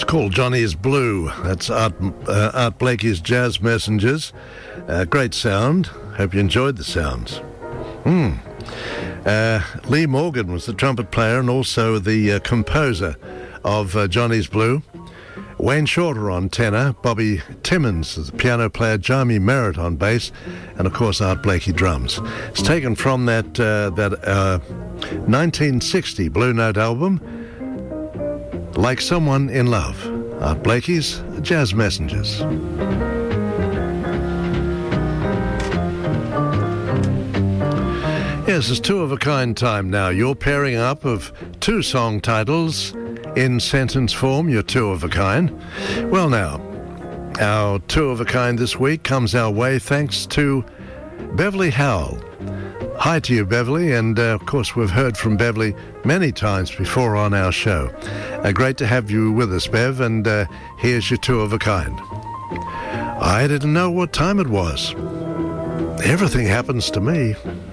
called Johnny's Blue. That's Art Blakey's Jazz Messengers. Great sound. Hope you enjoyed the sounds. Lee Morgan was the trumpet player and also the composer of Johnny's Blue. Wayne Shorter on tenor, Bobby Timmons the piano player, Jamie Merritt on bass, and of course Art Blakey drums. It's taken from that 1960 Blue Note album, Like Someone in Love. Art Blakey's Jazz Messengers. Yes, it's two-of-a-kind time now. Your pairing up of two song titles in sentence form, you're two of a kind. Well now, our two of a kind this week comes our way thanks to Beverly Howell. Hi to you, Beverly, and of course we've heard from Beverly many times before on our show. Great to have you with us, Bev, and here's your two of a kind. I didn't know what time it was. Everything happens to me.